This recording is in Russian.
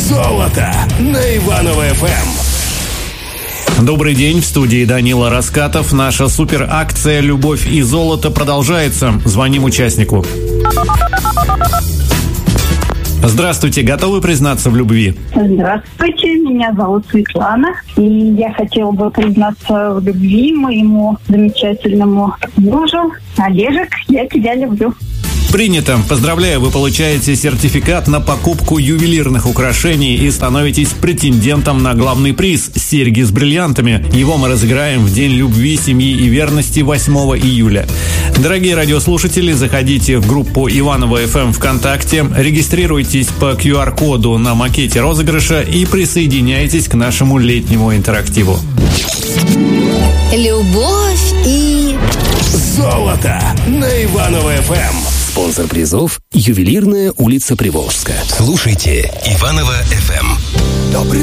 Золото на Иваново-ФМ. Добрый день, в студии Данила Раскатов. Наша суперакция «Любовь и золото» продолжается. Звоним участнику. Здравствуйте, готовы признаться в любви? Здравствуйте, меня зовут Светлана, и я хотела бы признаться в любви моему замечательному мужу. Олежек, я тебя люблю. Принято. Поздравляю, вы получаете сертификат на покупку ювелирных украшений и становитесь претендентом на главный приз – серьги с бриллиантами. Его мы разыграем в День любви, семьи и верности 8 июля. Дорогие радиослушатели, заходите в группу Иваново-ФМ ВКонтакте, регистрируйтесь по QR-коду на макете розыгрыша и присоединяйтесь к нашему летнему интерактиву. Любовь и Золото на Иваново-ФМ. Спонсор призов – ювелирная улица Приволжская. Слушайте Иваново-ФМ.